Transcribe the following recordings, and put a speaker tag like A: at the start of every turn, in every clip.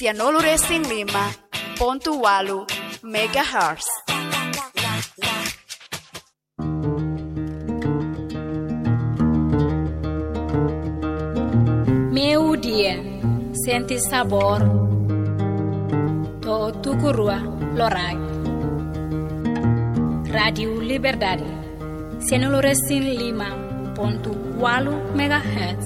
A: 105.8 MHz.
B: Meu dia, sente sabor, to tukurua lorai. Radio Liberdade, 105.8 MHz.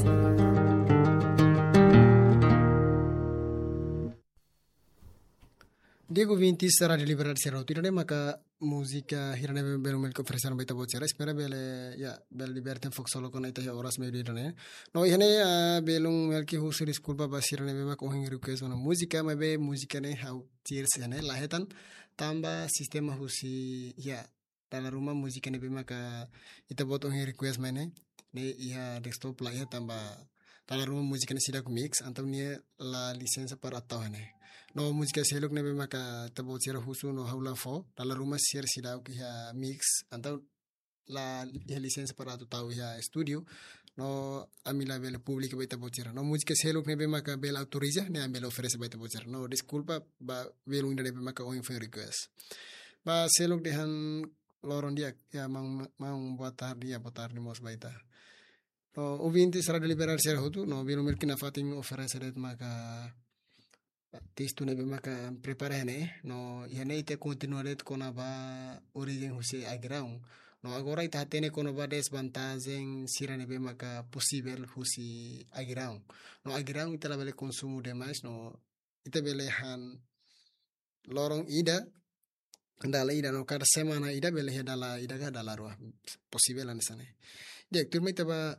C: Diego Vintis Radio Liberdade Serra tirane maka musica hirane bel mel conferenza baita bocera spera bele ya bel liberte fox solo con ita horas medio irane no ihane belung mel ki husu disculpa basirane bema ko hingi request ona musica mabe musica ne how tiers ane lahetan tamba sistema husi ya dalam rumah musica ne bema ka ita bot hingi request mane ne iha desktop la ya tamba dalam rumah musica ne sidak mix antau ne la licenza para atauhane no música selok nebe maka tabo sira husu no haula fo dalam rumah sir sidau ki ha mix antau la licença para tu tahu ya studio no amila bela pública baita bocera no música selok nebe maka bela autoriza ne amela oferece baita bocera no disculpa ba belung nebe maka o info request ba selok dehan loron dia ya mang botar dia botar ni mos baita no uvinti sara deliberar ser hotu no belum merkina fating oferece det maka testo nebe maka prepara hene no yane ite continuare con aba origem husi agrão no agora ita tene con aba desvantagem sira nebe maka possível husi agrão no agrão ita labele consumo demais no ita bele han lorong ida dala ida no cada semana ida bele dala ida ga dala roa possível anisane dia turma ita ba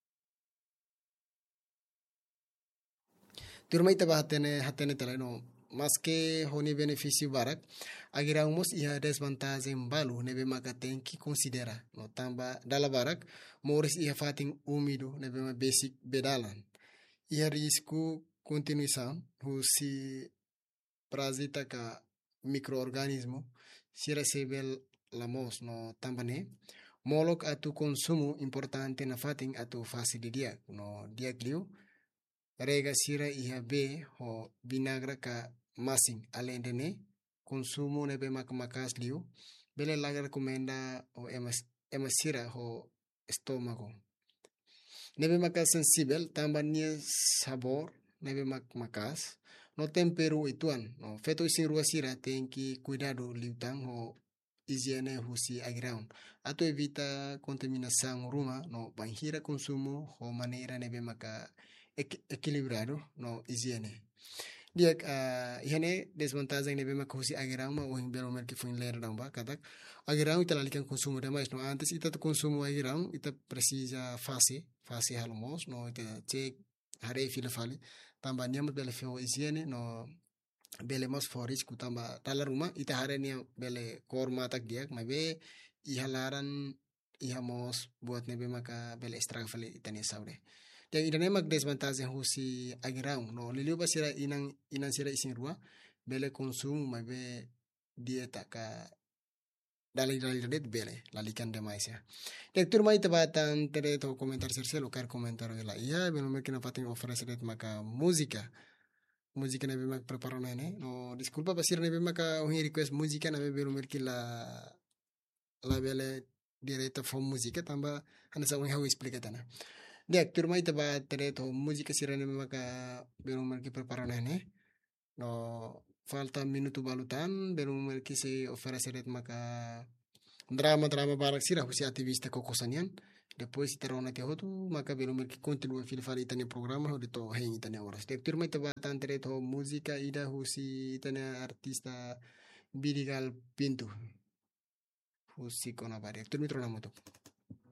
C: turma ita ba hatene tala no mas que honi benefício barak agira umos ia desvantagem balu nebe maka tem que considera no tamba dala barak moris ia fating umido nebe ma basic bedalan ia risco continuação husi parasita ka microorganismo si recebel lamos no tambane molok atu consumo importante na fating atu facilidade no diaglio rega sira iha be ho vinagra ka masing além de ne consumo nebe makas liu bele laga recomenda o emas sira ho estômago nebe makas sensível também sabor nebe makas no tempero ituan no feto isin rua sira tem que cuidado liutang ho higiene husi aground atau evita contaminação rumah no banhira consumo ho maneira nebe maka equilibrado no higiene dia ihane desvantagem nebe maka husi aground ma o belo mer que foi ler damba katak aground ita lalikan consumo demais no antes ita consumo aground ita precisa fase halmos no ita check hare fila fale tamba nyam bele fio higiene no bele mos foris kutamba tala rumah ita hare ni bele korma tak dia mabe ihalaran ihamos buat nebe maka bele extra fale itani saude yang idane mak desvantagem husi agrão no liliu basira inan sira isin rua bele consumo mabe dieta ka dalai det bele lalikan demais ya dek turma ita batan tere to komentar serselo kar komentar la iya belo mekina pating oferece det maka música nebe mak preparo nene no disculpa basira nebe maka ohi request música nebe belo merki la bele direita fom música tamba hana sa ohi how explica tana dek turma ita ba tere to música sira nebe maka belo merki preparo nene no falta minuto balutan belo merki se oferece det maka drama barak sira husi ativista kokosanian depois ita rona te hotu maka belo merki continua filfar itane programa ho de to hen itane horas dek turma ita ba tan tere to música ida husi itane artista Birigal Pintu husi kona bare turmi trona moto